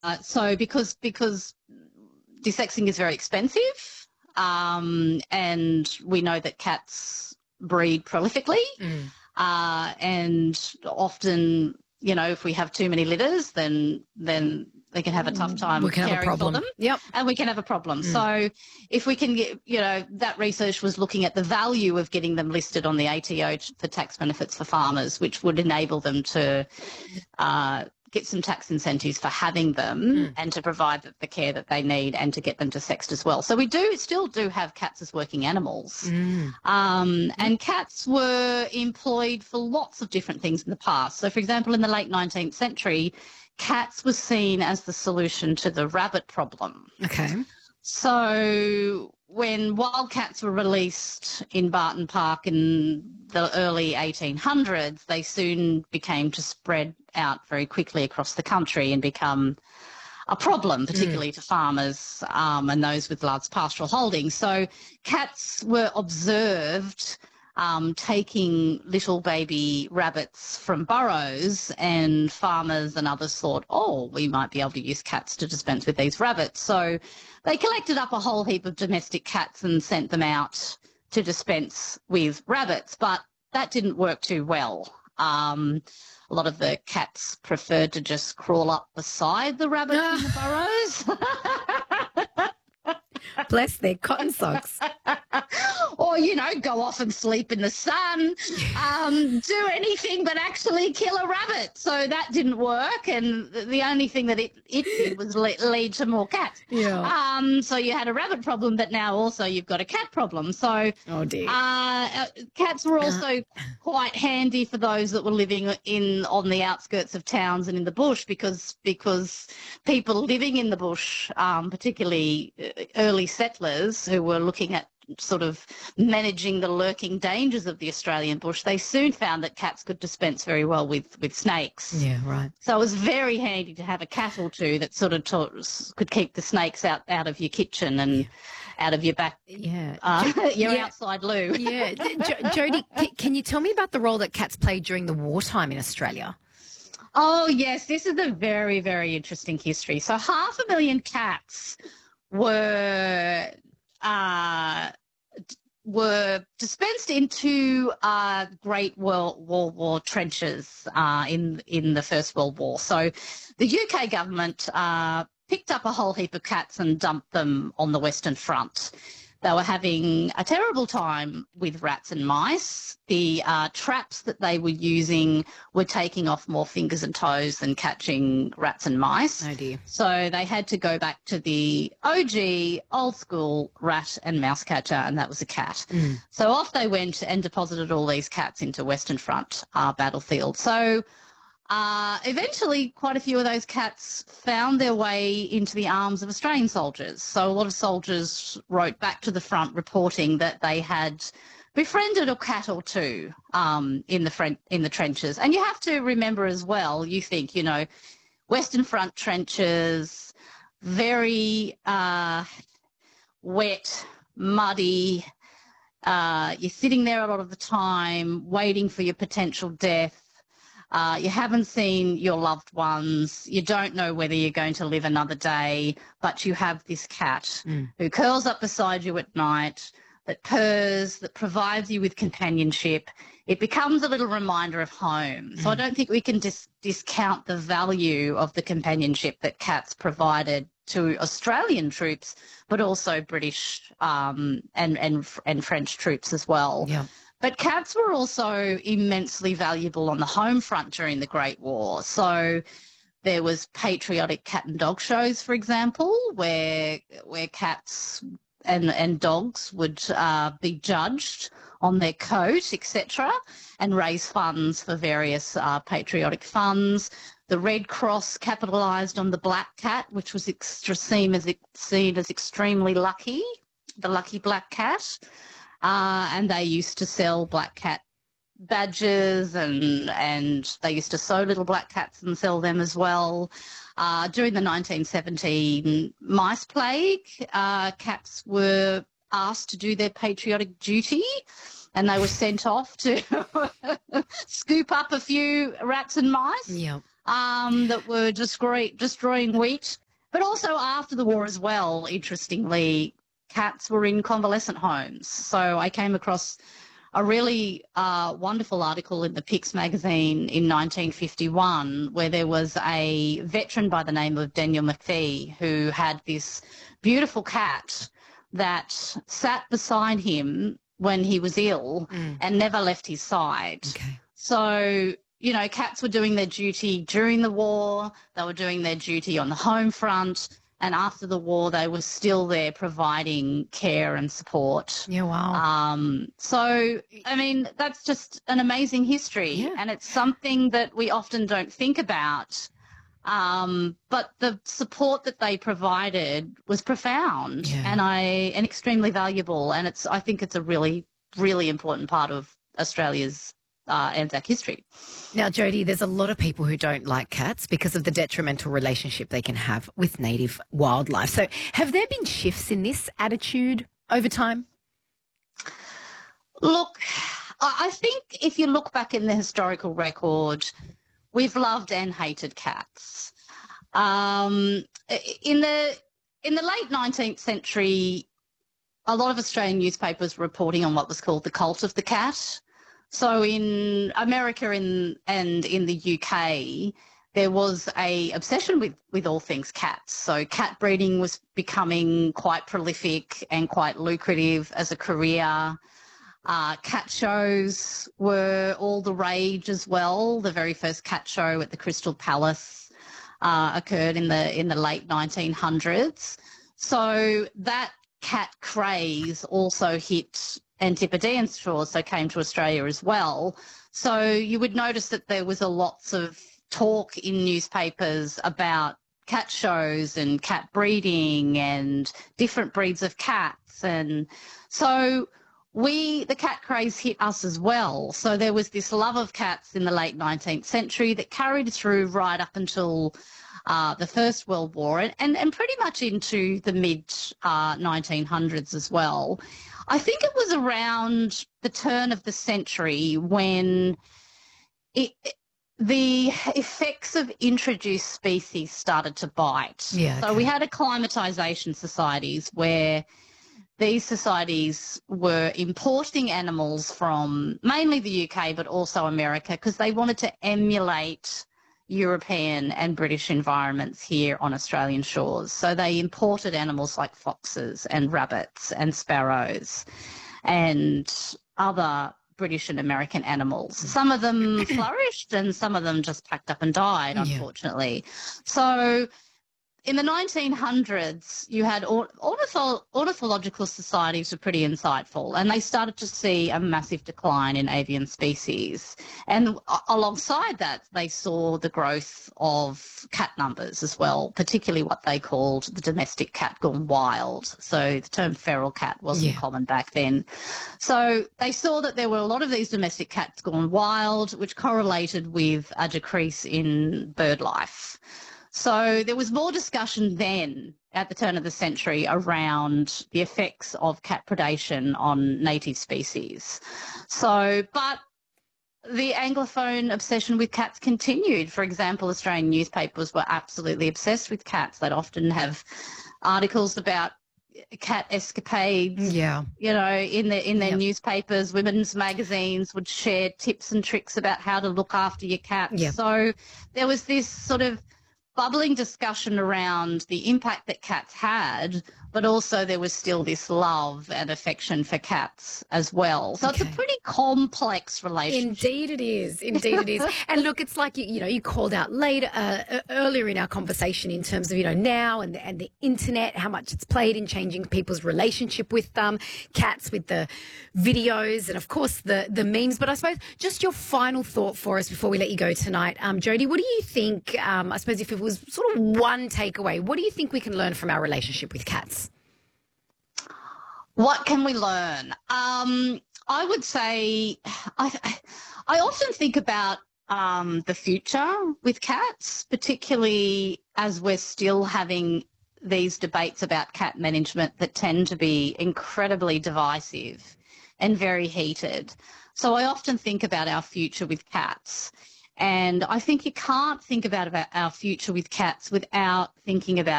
So because desexing is very expensive, and we know that cats breed prolifically, and often, if we have too many litters, then they can have a tough time We can have a caring for problem. them. Yep. And we can have a problem. So if we can get, that research was looking at the value of getting them listed on the ATO for tax benefits for farmers, which would enable them to get some tax incentives for having them and to provide the care that they need and to get them desexed as well. So we still do have cats as working animals. And cats were employed for lots of different things in the past. So, for example, in the late 19th century, cats were seen as the solution to the rabbit problem. Okay. So when wildcats were released in Barton Park in the early 1800s, they soon became to spread out very quickly across the country and become a problem, particularly to farmers and those with large pastoral holdings. So cats were observed taking little baby rabbits from burrows, and farmers and others thought, we might be able to use cats to dispense with these rabbits. So they collected up a whole heap of domestic cats and sent them out to dispense with rabbits, but that didn't work too well. A lot of the cats preferred to just crawl up beside the rabbits in the burrows. Bless their cotton socks. Or, go off and sleep in the sun, do anything but actually kill a rabbit. So that didn't work, and the only thing that it did was lead to more cats. Yeah. So you had a rabbit problem, but now also you've got a cat problem. So oh dear. Cats were also quite handy for those that were living on the outskirts of towns and in the bush, because people living in the bush, particularly early settlers who were looking at sort of managing the lurking dangers of the Australian bush, they soon found that cats could dispense very well with snakes. Yeah, right. So it was very handy to have a cat or two that sort of could keep the snakes out of your kitchen and out of your back, your outside loo. Yeah. Jody, can you tell me about the role that cats played during the wartime in Australia? Oh, yes. This is a very, very interesting history. So 500,000 cats were dispensed into Great World War trenches in the First World War. So the UK government picked up a whole heap of cats and dumped them on the Western Front. They were having a terrible time with rats and mice. The traps that they were using were taking off more fingers and toes than catching rats and mice. Oh, dear. So they had to go back to the OG, old school rat and mouse catcher, and that was a cat. So off they went and deposited all these cats into Western Front battlefield. So eventually, quite a few of those cats found their way into the arms of Australian soldiers. So a lot of soldiers wrote back to the front reporting that they had befriended a cat or two in the trenches. And you have to remember as well, you think, Western Front trenches, very wet, muddy. You're sitting there a lot of the time waiting for your potential death. You haven't seen your loved ones. You don't know whether you're going to live another day, but you have this cat who curls up beside you at night, that purrs, that provides you with companionship. It becomes a little reminder of home. So I don't think we can discount the value of the companionship that cats provided to Australian troops, but also British and French troops as well. Yeah. But cats were also immensely valuable on the home front during the Great War. So there was patriotic cat and dog shows, for example, where cats and dogs would be judged on their coat, etc., and raise funds for various patriotic funds. The Red Cross capitalised on the black cat, which was seen as extremely lucky, the lucky black cat. And they used to sell black cat badges and they used to sew little black cats and sell them as well. During the 1917 mice plague, cats were asked to do their patriotic duty and they were sent off to scoop up a few rats and mice. Yeah. that were destroying wheat. But also after the war as well, interestingly, cats were in convalescent homes. So I came across a really wonderful article in the Pix magazine in 1951 where there was a veteran by the name of Daniel McPhee who had this beautiful cat that sat beside him when he was ill and never left his side. Okay. So, you know, cats were doing their duty during the war, they were doing their duty on the home front, and after the war they were still there providing care and support. Yeah, wow. So, I mean, that's just an amazing history, and it's something that we often don't think about. But the support that they provided was profound and extremely valuable, and I think it's a really, really important part of Australia's Anzac history. Now, Jodie, there's a lot of people who don't like cats because of the detrimental relationship they can have with native wildlife. So have there been shifts in this attitude over time? Look, I think if you look back in the historical record, we've loved and hated cats. In the late 19th century, a lot of Australian newspapers were reporting on what was called the cult of the cat. So in America and in the UK, there was a obsession with all things cats. So cat breeding was becoming quite prolific and quite lucrative as a career. Cat shows were all the rage as well. The very first cat show at the Crystal Palace occurred in the late 1900s. So that cat craze also hit Antipodean shores, so came to Australia as well. So you would notice that there was lots of talk in newspapers about cat shows and cat breeding and different breeds of cats. And so the cat craze hit us as well. So there was this love of cats in the late 19th century that carried through right up until the First World War and pretty much into the mid 1900s as well. I think it was around the turn of the century when the effects of introduced species started to bite. Yeah, So we had acclimatisation societies where these societies were importing animals from mainly the UK but also America because they wanted to emulate European and British environments here on Australian shores. So they imported animals like foxes and rabbits and sparrows and other British and American animals. Some of them flourished and some of them just packed up and died, unfortunately. So in the 1900s, you had ornithological societies were pretty insightful, and they started to see a massive decline in avian species. And alongside that, they saw the growth of cat numbers as well, particularly what they called the domestic cat gone wild. So the term feral cat wasn't common back then. So they saw that there were a lot of these domestic cats gone wild, which correlated with a decrease in bird life. So there was more discussion then at the turn of the century around the effects of cat predation on native species. So, but the Anglophone obsession with cats continued. For example, Australian newspapers were absolutely obsessed with cats. They'd often have articles about cat escapades. Yeah. You know, in their newspapers, women's magazines would share tips and tricks about how to look after your cats. Yeah. So there was this sort of bubbling discussion around the impact that cats had, but also there was still this love and affection for cats as well. So it's a pretty complex relationship. Indeed it is. Indeed it is. And look, it's like, you called out earlier in our conversation in terms of, now and the internet, how much it's played in changing people's relationship with cats, with the videos and, of course, the memes. But I suppose just your final thought for us before we let you go tonight. Jodie, what do you think, I suppose if it was sort of one takeaway, what do you think we can learn from our relationship with cats? What can we learn? I would say I often think about the future with cats, particularly as we're still having these debates about cat management that tend to be incredibly divisive and very heated. So I often think about our future with cats. And I think you can't think about our future with cats without thinking about